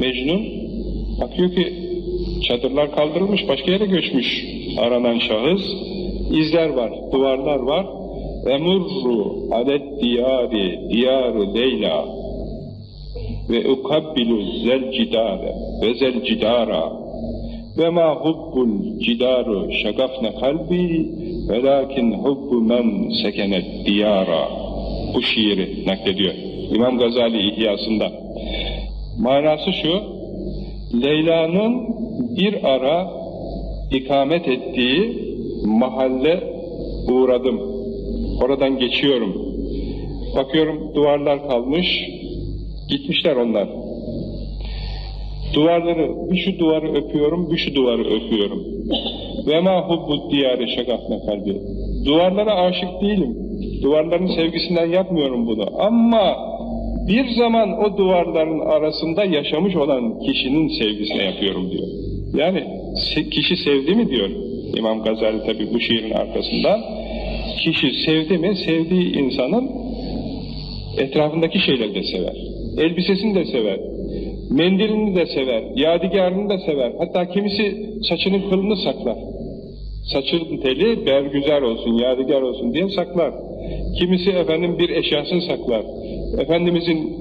Mecnun bakıyor ki çadırlar kaldırılmış, başka yere göçmüş aranan şahıs. İzler var, duvarlar var. Emurru alet diyari diyaru Leyla ve ukabbilu zel cidare ve zel cidara ve ma hubbul cidaru şagafne kalbi velakin hubbu men sekenet diyara. Bu şiiri naklediyor İmam Gazali İhyasında. Manası şu: Leyla'nın bir ara ikamet ettiği mahalle uğradım. Oradan geçiyorum. Bakıyorum duvarlar kalmış. Gitmişler onlar. Duvarları, bir şu duvarı öpüyorum, bir şu duvarı öpüyorum. Ve ma hubbud diyare şagafne kalbi. Duvarlara aşık değilim. Duvarların sevgisinden yapmıyorum bunu. Ama bir zaman o duvarların arasında yaşamış olan kişinin sevgisine yapıyorum diyor. Yani kişi sevdi mi diyor İmam Gazali tabi bu şiirin arkasından. Kişi sevdi mi, sevdiği insanın etrafındaki şeyleri de sever. Elbisesini de sever. Mendilini de sever. Yadigarını da sever. Hatta kimisi saçının kılını saklar. Saçın teli bergüzar olsun, yadigar olsun diye saklar. Kimisi efendim bir eşyasını saklar. Efendimizin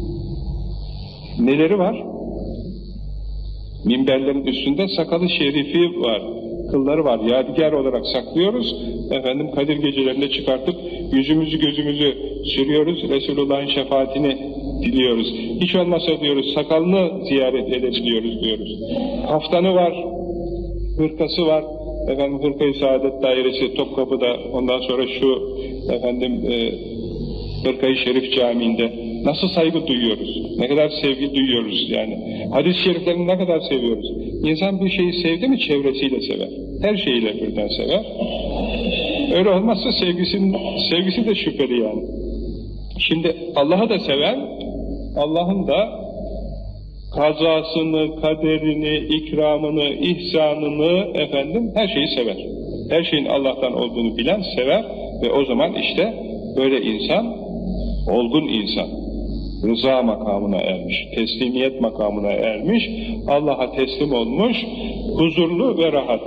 neleri var? Minberlerin üstünde sakalı şerifi var, kılları var. Yadigar olarak saklıyoruz. Efendim Kadir gecelerinde çıkartıp yüzümüzü gözümüzü sürüyoruz. Resulullah'ın şefaatini diliyoruz. Hiç olmazsa diyoruz sakalını ziyaret edebiliyoruz diyoruz. Kaftanı var, hırkası var. Efendim Hırka-i Saadet Dairesi Topkapı'da, ondan sonra şu efendim Hırka-i Şerif Camii'nde nasıl saygı duyuyoruz, ne kadar sevgi duyuyoruz yani. Hadis-i şeriflerini ne kadar seviyoruz. İnsan bir şeyi sevdi mi çevresiyle sever. Her şeyiyle birden sever. Öyle olmazsa sevgisi de şüpheli yani. Şimdi Allah'ı da seven, Allah'ın da kazasını, kaderini, ikramını, ihsanını efendim her şeyi sever. Her şeyin Allah'tan olduğunu bilen sever ve o zaman işte böyle insan, olgun insan, rıza makamına ermiş, teslimiyet makamına ermiş, Allah'a teslim olmuş, huzurlu ve rahat.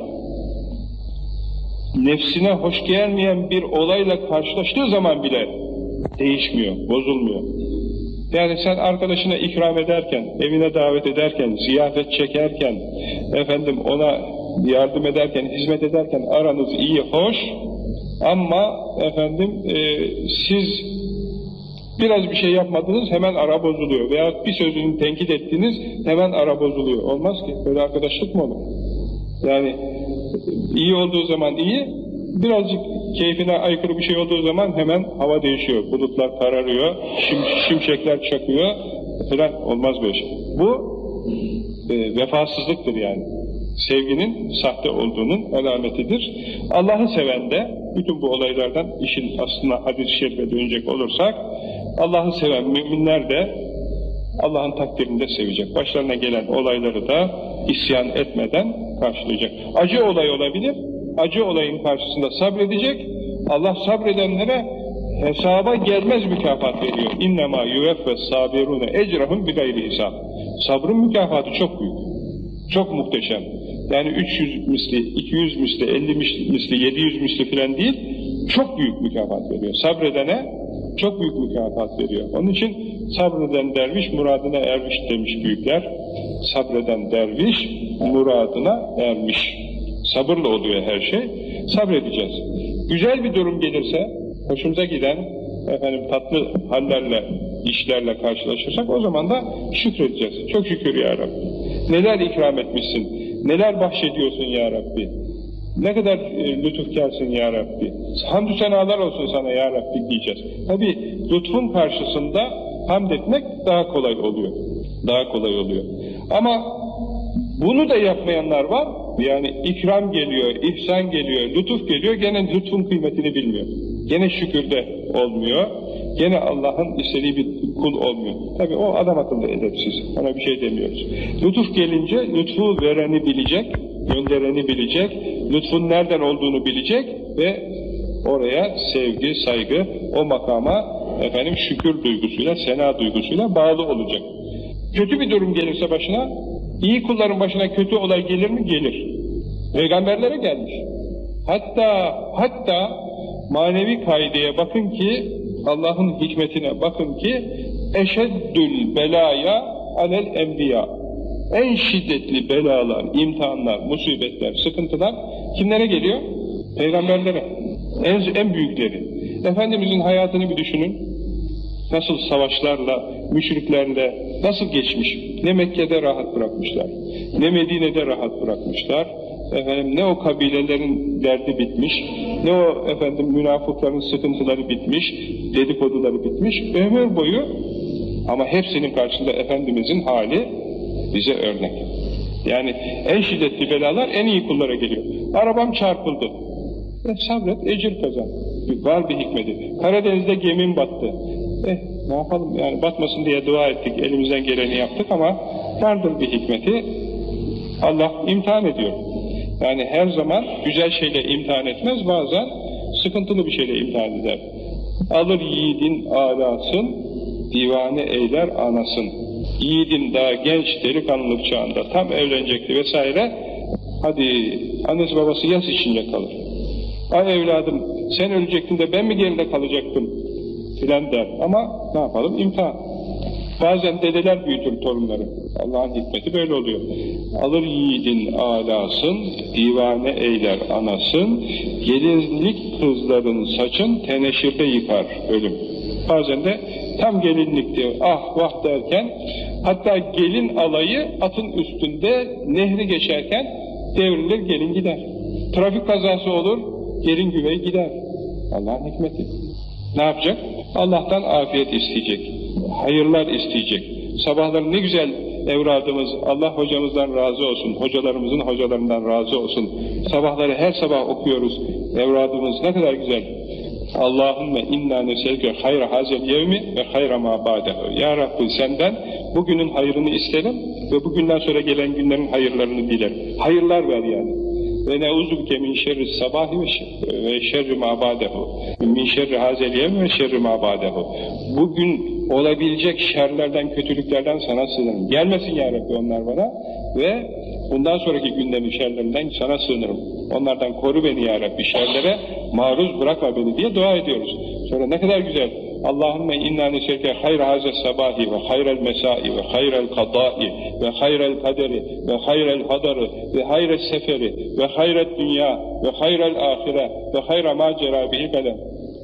Nefsine hoş gelmeyen bir olayla karşılaştığı zaman bile değişmiyor, bozulmuyor. Yani sen arkadaşına ikram ederken, evine davet ederken, ziyafet çekerken, efendim ona yardım ederken, hizmet ederken aranız iyi, hoş ama efendim siz biraz bir şey yapmadınız, hemen ara bozuluyor. Veya bir sözünü tenkit ettiniz, hemen ara bozuluyor. Olmaz ki. Böyle arkadaşlık mı olur? Yani iyi olduğu zaman iyi, birazcık keyfine aykırı bir şey olduğu zaman hemen hava değişiyor. Bulutlar kararıyor, şimşekler çakıyor falan, olmaz böyle şey. Bu vefasızlıktır yani. Sevginin sahte olduğunun alametidir. Allah'ı seven de bütün bu olaylardan işin aslına hadis-i şerife dönecek olursak, Allah'ı seven müminler de Allah'ın takdirini de sevecek. Başlarına gelen olayları da isyan etmeden karşılayacak. Acı olay olabilir, acı olayın karşısında sabredecek. Allah sabredenlere hesaba gelmez mükafat veriyor. İnnemâ yüveffes sabirûne ecrahum bigayri hisab. Sabrın mükafatı çok büyük, çok muhteşem. Yani 300 misli, 200 misli, 50 misli, 700 misli filan değil, çok büyük mükafat veriyor. Sabredene çok büyük mükafat veriyor. Onun için sabreden derviş muradına ermiş demiş büyükler. Sabreden derviş muradına ermiş. Sabırla oluyor her şey. Sabredeceğiz. Güzel bir durum gelirse, hoşumuza giden efendim tatlı hallerle, işlerle karşılaşırsak o zaman da şükredeceğiz. Çok şükür ya Rabbi. Neler ikram etmişsin, neler bahşediyorsun ya Rabbi. Ne kadar lütufkarsın ya Rabbi. Hamdü senalar olsun sana ya Rabbi diyeceğiz. Tabi lütfun karşısında hamd etmek daha kolay oluyor. Daha kolay oluyor. Ama bunu da yapmayanlar var. Yani ikram geliyor, ihsan geliyor, lütuf geliyor. Gene lütfun kıymetini bilmiyor. Gene şükürde olmuyor. Gene Allah'ın istediği bir kul olmuyor. Tabi o adam akıllı edepsiz. Ona bir şey demiyoruz. Lütuf gelince lütfu vereni bilecek, göndereni bilecek, lütfun nereden olduğunu bilecek ve oraya sevgi, saygı, o makama efendim şükür duygusuyla, sena duygusuyla bağlı olacak. Kötü bir durum gelirse başına, iyi kulların başına kötü olay gelir mi? Gelir. Peygamberlere gelmiş. Hatta manevi kaideye bakın ki, Allah'ın hikmetine bakın ki, eşeddül belaya alel enbiya. En şiddetli belalar, imtihanlar, musibetler, sıkıntılar kimlere geliyor? Peygamberlere. En büyükleri. Efendimizin hayatını bir düşünün. Nasıl savaşlarla, müşriklerle nasıl geçmiş? Ne Mekke'de rahat bırakmışlar, ne Medine'de rahat bırakmışlar. Ne o kabilelerin derdi bitmiş, ne o münafıkların sıkıntıları bitmiş, dedikoduları bitmiş, ömür boyu. Ama hepsinin karşısında Efendimizin hali bize örnek. Yani en şiddetli belalar en iyi kullara geliyor. Arabam çarpıldı. Sabret, ecir kazan. Var bir hikmeti. Karadeniz'de gemim battı. Ne yapalım yani, batmasın diye dua ettik, elimizden geleni yaptık ama vardır bir hikmeti. Allah imtihan ediyor. Yani her zaman güzel şeyle imtihan etmez, bazen sıkıntılı bir şeyle imtihan eder. Alır yiğidin alasın, divane eyler anasın. Yiğidin daha genç delikanlılık çağında tam evlenecekti vesaire. Hadi annesi babası yas içinde kalır. Ay evladım sen ölecektin de ben mi geride kalacaktım filan der. Ama ne yapalım, imtihan. Bazen dedeler büyütür torunları. Allah'ın hikmeti böyle oluyor. Alır yiğidin alasın, divane eyler anasın, gelinlik kızların saçın teneşirde yıkar ölüm. Bazen de tam gelinlikti, ah vah derken, hatta gelin alayı atın üstünde nehri geçerken devrilir, gelin gider. Trafik kazası olur, gelin güvey gider. Allah'ın hikmeti. Ne yapacak? Allah'tan afiyet isteyecek, hayırlar isteyecek. Sabahları ne güzel evradımız, Allah hocamızdan razı olsun, hocalarımızın hocalarından razı olsun. Sabahları her sabah okuyoruz, evradımız ne kadar güzel. Allahümme inna neselke hayra hazel yevmi ve hayra ma ba'dehu. Ya Rabbi senden bugünün hayrını isterim ve bugünden sonra gelen günlerin hayırlarını dilerim. Hayırlar ver yani. Ve neuzubke min şerri sabahi ve şerri ma ba'dehu. Min şerri hazel yevmi ve şerri ma ba'dehu. Bugün olabilecek şerlerden, kötülüklerden sana sığınırım. Gelmesin ya Rabbi onlar bana ve bundan sonraki günlerin şerlerinden sana sığınırım. Onlardan koru beni ya Rabbi, şerlere maruz bırakma beni diye dua ediyoruz. Sonra ne kadar güzel. Allahümme inna neselke hayra haze sabahi ve hayrel mesai ve hayrel kadai ve hayrel kaderi ve hayrel hadarı ve hayrel seferi ve hayrel dünya ve hayrel ahire ve hayra ma cerabihi kalem.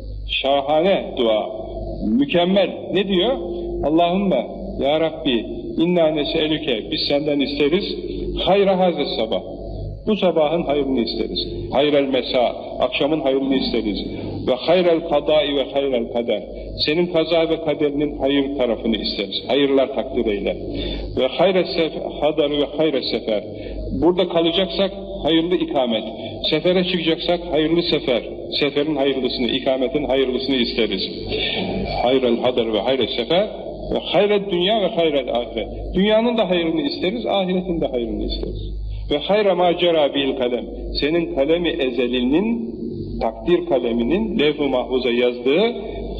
Şahane dua. Mükemmel. Ne diyor? Allahümme ya Rabbi inna neselüke, biz senden isteriz hayra haze sabah. Bu sabahın hayrını isteriz. Hayrel mesa, akşamın hayrını isteriz. Ve hayrel kadai ve hayrel kader. Senin kaza ve kaderinin hayır tarafını isteriz. Hayırlar takdir eyle. Ve hayrel hadarı ve hayrel sefer. Burada kalacaksak hayırlı ikamet. Sefere çıkacaksak hayırlı sefer. Seferin hayırlısını, ikametin hayırlısını isteriz. Hayrel hadar ve hayrel sefer ve hayrel dünya ve hayrel ahiret. Dünyanın da hayrını isteriz, ahiretin de hayrını isteriz. Ve hayra ma cera bil kalem. Senin kalemi ezelinin, takdir kaleminin levh-i mahfuza yazdığı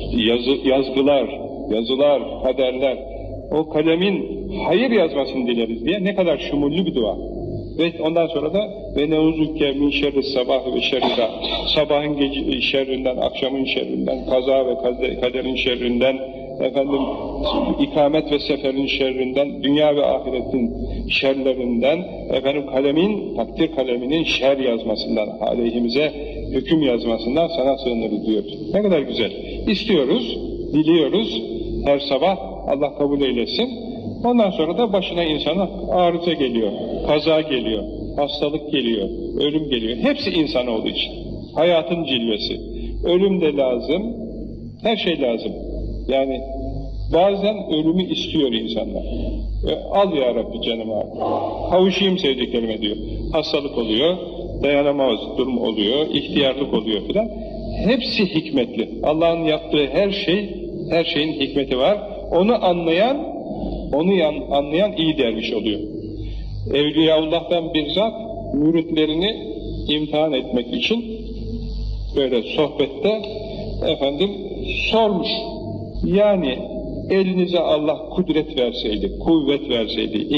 yazılar, kaderler, o kalemin hayır yazmasını dileriz diye ne kadar şumullü bir dua. Ve ondan sonra da ve neuzuke min şerri sabah ve şerrida, sabahın şerrinden, akşamın şerrinden, kaza ve kaderin şerrinden, ikamet ve seferin şerrinden, dünya ve ahiretin şerlerinden, kalemin, takdir kaleminin şer yazmasından, aleyhimize hüküm yazmasından sana sığınırız diyoruz. Ne kadar güzel. İstiyoruz, diliyoruz her sabah, Allah kabul eylesin. Ondan sonra da başına insana arıza geliyor, kaza geliyor, hastalık geliyor, ölüm geliyor. Hepsi insanoğlu için. Hayatın cilvesi. Ölüm de lazım, her şey lazım. Yani bazen ölümü istiyor insanlar. Al ya Rabbi canımı, kavuşayım sevdiklerime diyor. Hastalık oluyor, dayanamaz durum oluyor, ihtiyarlık oluyor filan. Hepsi hikmetli. Allah'ın yaptığı her şeyin hikmeti var. Onu anlayan iyi derviş oluyor. Evliyaullah'tan bir zat müritlerini imtihan etmek için böyle sohbette sormuş. Yani elinize Allah kudret verseydi, kuvvet verseydi,